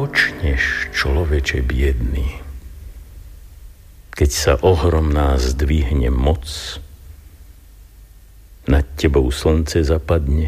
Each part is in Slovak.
počneš, človeče biedný, keď sa ohromná zdvihne moc, nad tebou slnce zapadne,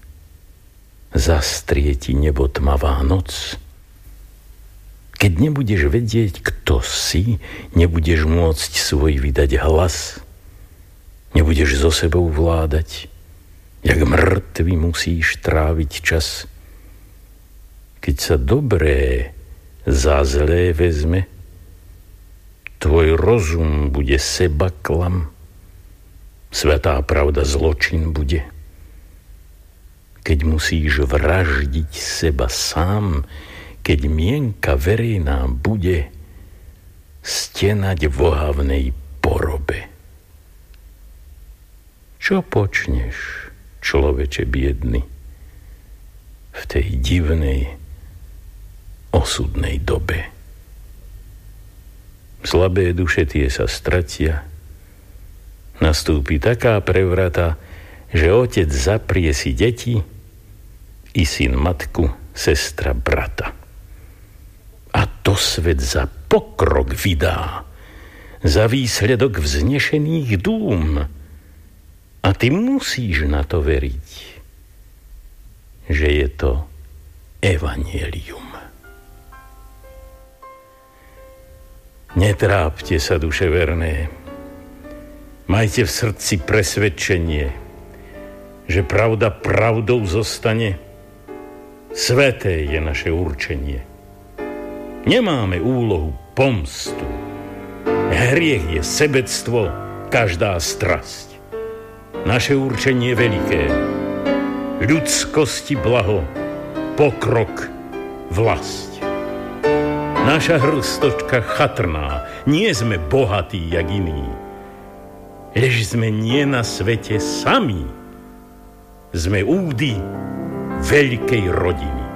zastrie ti nebo tmavá noc? Keď nebudeš vedieť, kto si, nebudeš môcť svoj vydať hlas, nebudeš so sebou vládať, jak mŕtvy musíš tráviť čas. Keď sa dobré za zlé vezme, tvoj rozum bude seba klam, svätá pravda zločin bude. Keď musíš vraždiť seba sám, keď mienka verejná bude stenať v ohavnej porobe. Čo počneš, človeče biedny, v tej divnej osudnej dobe? Slabé duše tie sa stratia, nastúpi taká prevrata, že otec zaprie si deti i syn matku, sestra brata. A to svet za pokrok vydá, za výsledok vznešených dúm. A ty musíš na to veriť, že je to evanjelium. Netrápte sa, duše verné. Majte v srdci presvedčenie, že pravda pravdou zostane. Sveté je naše určenie. Nemáme úlohu pomstu. Hriech je sebectvo, každá strasť. Naše určenie veľké. Ľudskosti blaho, pokrok, vlasť. Naša hrstočka chatrná, nie sme bohatí jak iní. Lež sme nie na svete sami. Sme údy veľkej rodiny.